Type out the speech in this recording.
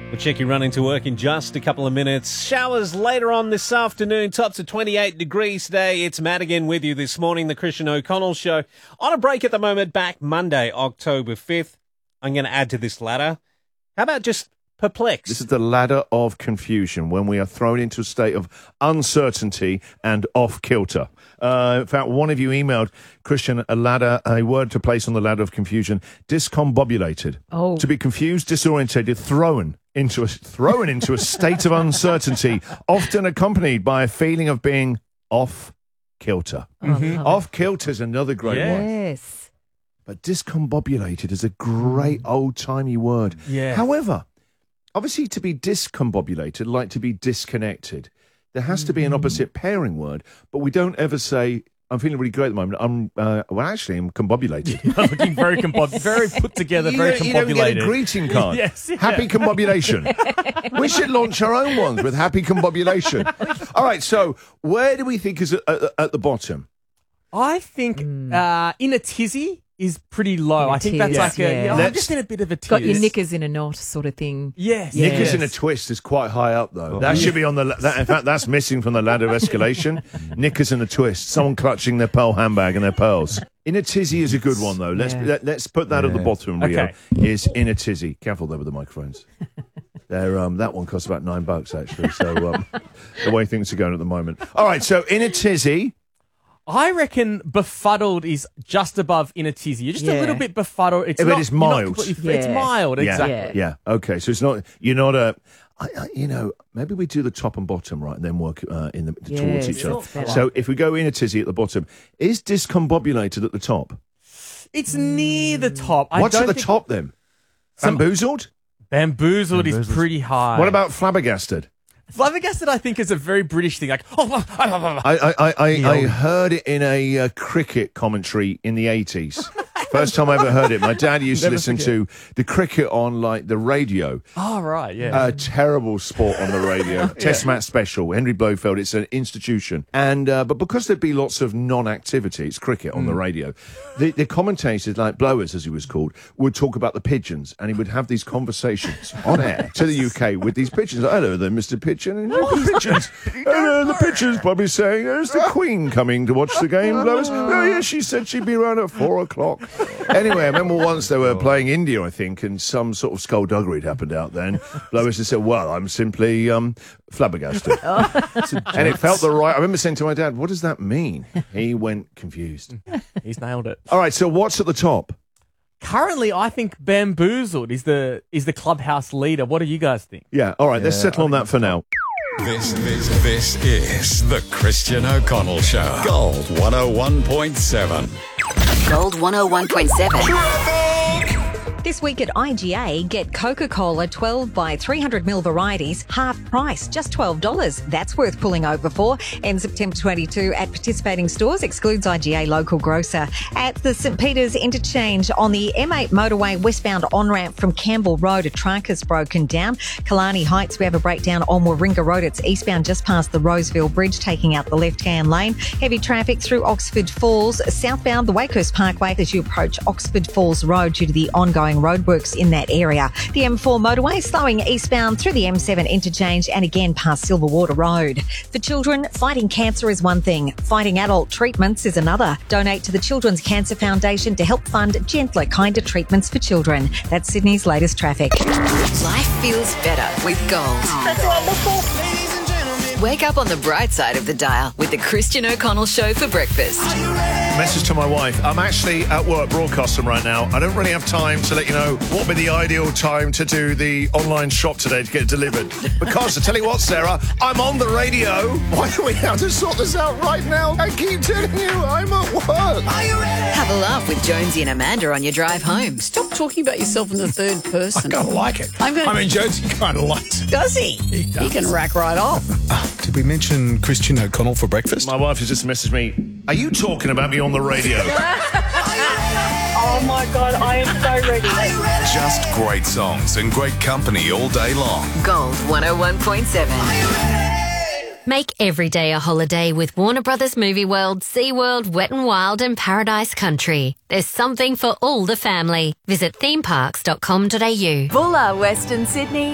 We'll check you running to work in just a couple of minutes. Showers later on this afternoon. Tops at 28 degrees today. It's Matt again with you this morning, the Christian O'Connell Show. On a break at the moment, back Monday, October 5th. I'm going to add to this ladder. How about just perplexed? This is the ladder of confusion, when we are thrown into a state of uncertainty and off-kilter. In fact, one of you emailed Christian a word to place on the ladder of confusion: discombobulated. Oh. To be confused, disorientated, thrown into a state of uncertainty, often accompanied by a feeling of being off-kilter. Mm-hmm. Off-kilter is another great word. Yes. But discombobulated is a great old-timey word. Yeah. However, obviously, to be discombobulated, like to be disconnected, there has to be an opposite pairing word, but we don't ever say, I'm feeling really great at the moment. I'm combobulated. Looking very very put together, very You don't get a combobulated. greeting card. Yes, yeah. Happy combobulation. We should launch our own ones with happy combobulation. All right, so where do we think is at the bottom? I think in a tizzy is pretty low. In a I think that's tiz, like yeah. I'm just in a bit of a tiz. Got your knickers in a knot sort of thing. Yes. Yeah. Knickers yes. in a twist is quite high up, though. That should be on the... in fact, that's missing from the ladder of escalation. Knickers in a twist. Someone clutching their pearl handbag and their pearls. In a tizzy is a good one, though. Let's put that at the bottom, Rio. Okay. Is in a tizzy. Careful there with the microphones. That one costs about $9, actually. So the way things are going at the moment. All right, so in a tizzy... I reckon befuddled is just above in a tizzy. You're just a Yeah. little bit befuddled. It's But not, it's you're not mild. completely- It's Yeah. mild, exactly. Yeah. Yeah. Okay. So it's not. You're not a. Maybe we do the top and bottom right, and then work towards Yes, each other. that's better. So if we go in a tizzy at the bottom, is discombobulated at the top? It's near the top. I What's don't at the think- top then? Bamboozled. Bamboozled is pretty high. What about flabbergasted? flabbergasted? I think is a very British thing. Like, I heard it in a cricket commentary in the 80s. First time I ever heard it. My dad used to listen to the cricket on like the radio. oh right, yeah. A terrible sport on the radio. Test match special. Henry Blofeld. It's an institution. And but because there'd be lots of non-activity, it's cricket on the radio. The commentators, like Blowers as he was called, would talk about the pigeons, and he would have these conversations on air to the UK with these pigeons. Like, hello there, Mr. Pigeon. And the pigeons. The pigeons probably saying, "There's the Queen coming to watch the game." Blowers. Oh yeah, she said she'd be around at 4:00. Anyway, I remember once they were playing India, I think, and some sort of skullduggery had happened out there. And Lois just said, "Well, I'm simply flabbergasted." And it felt the right. I remember saying to my dad, "What does that mean?" He went confused. He's nailed it. All right, so what's at the top? Currently, I think Bamboozled is the clubhouse leader. What do you guys think? Yeah, all right, let's settle on that for now. This is the Christian O'Connell Show. Gold 101.7. Gold 101.7. This week at IGA, get Coca-Cola 12 by 300ml varieties, half price, just $12. That's worth pulling over for. Ends September 22 at participating stores, excludes IGA local grocer. At the St Peters Interchange on the M8 motorway westbound on-ramp from Campbell Road, a truck has broken down. Killarney Heights, we have a breakdown on Warringah Road. It's eastbound just past the Roseville Bridge, taking out the left-hand lane. Heavy traffic through Oxford Falls, southbound the Wakehurst Parkway as you approach Oxford Falls Road due to the ongoing roadworks in that area. The M4 motorway slowing eastbound through the M7 interchange and again past Silverwater Road. For children, fighting cancer is one thing. Fighting adult treatments is another. Donate to the Children's Cancer Foundation to help fund gentler, kinder treatments for children. That's Sydney's latest traffic. Life feels better with Gold. That's wonderful. Wake up on the bright side of the dial with the Christian O'Connell Show for breakfast. Message to my wife. I'm actually at work broadcasting right now. I don't really have time to let you know what would be the ideal time to do the online shop today to get it delivered. Because, I tell you what, Sarah, I'm on the radio. Why do we have to sort this out right now? I keep telling you, I'm at work. Are you ready? Have a laugh with Jonesy and Amanda on your drive home. Stop talking about yourself in the third person. I kind of like it. I'm gonna- I mean, Jonesy kind of likes it. Does he? He can rack right off. Did we mention Christian O'Connell for breakfast? My wife has just messaged me. Are you talking about me on the radio? Oh my God, I am so ready. Just great songs and great company all day long. Gold 101.7. Make every day a holiday with Warner Brothers Movie World, SeaWorld, Wet n Wild and Paradise Country. There's something for all the family. Visit themeparks.com.au. Bulla, Western Sydney.